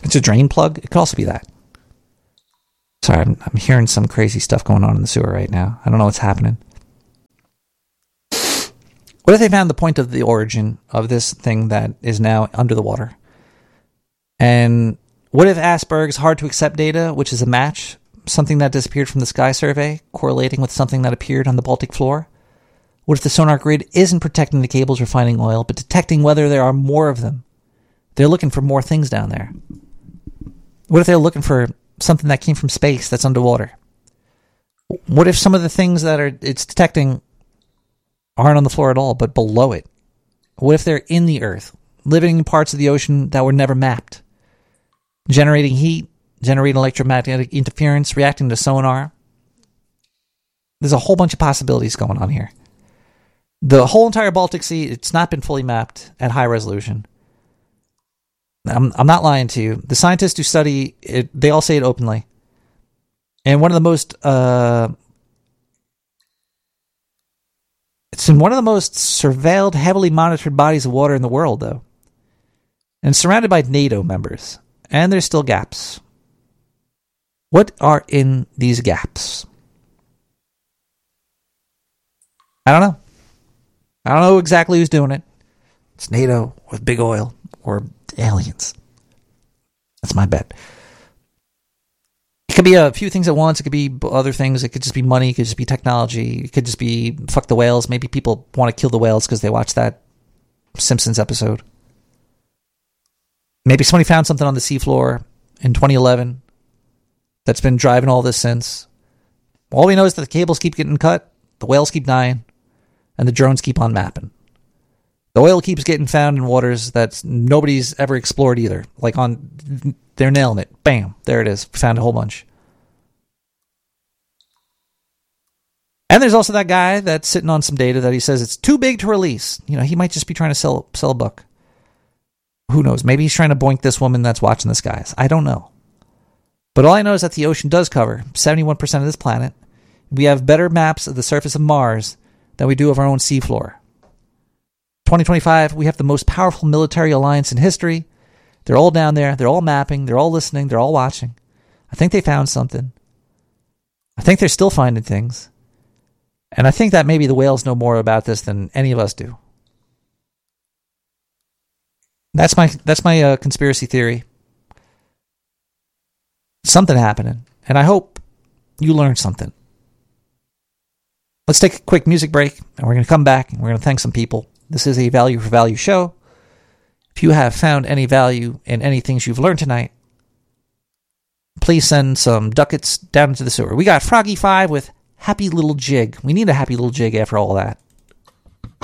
It's a drain plug. It could also be that. Sorry, I'm hearing some crazy stuff going on in the sewer right now. I don't know what's happening. What if they found the point of the origin of this thing that is now under the water? And what if Asperg's hard-to-accept data, which is a match, something that disappeared from the sky survey, correlating with something that appeared on the Baltic floor? What if the sonar grid isn't protecting the cables refining oil, but detecting whether there are more of them? They're looking for more things down there. What if they're looking for something that came from space that's underwater? What if some of the things that it's detecting aren't on the floor at all, but below it? What if they're in the earth, living in parts of the ocean that were never mapped, generating heat, generating electromagnetic interference, reacting to sonar? There's a whole bunch of possibilities going on here. The whole entire Baltic Sea, it's not been fully mapped at high resolution. I'm not lying to you. The scientists who study it, they all say it openly. And one of the most, it's in one of the most surveilled, heavily monitored bodies of water in the world, though. And surrounded by NATO members. And there's still gaps. What are in these gaps? I don't know. I don't know exactly who's doing it. It's NATO with big oil or aliens. That's my bet. It could be a few things at once. It could be other things. It could just be money. It could just be technology. It could just be fuck the whales. Maybe people want to kill the whales because they watched that Simpsons episode. Maybe somebody found something on the seafloor in 2011 that's been driving all this since. All we know is that the cables keep getting cut, the whales keep dying, and the drones keep on mapping. The oil keeps getting found in waters that nobody's ever explored either. Like they're nailing it. Bam, there it is. Found a whole bunch. And there's also that guy that's sitting on some data that he says it's too big to release. You know, he might just be trying to sell a book. Who knows? Maybe he's trying to boink this woman that's watching the skies. I don't know. But all I know is that the ocean does cover 71% of this planet. We have better maps of the surface of Mars than we do of our own seafloor. 2025, we have the most powerful military alliance in history. They're all down there. They're all mapping. They're all listening. They're all watching. I think they found something. I think they're still finding things. And I think that maybe the whales know more about this than any of us do. That's my conspiracy theory. Something happening. And I hope you learned something. Let's take a quick music break, and we're going to come back, and we're going to thank some people. This is a Value for Value show. If you have found any value in any things you've learned tonight, please send some ducats down into the sewer. We got Froggy5 with Happy Little Jig. We need a happy little jig after all that.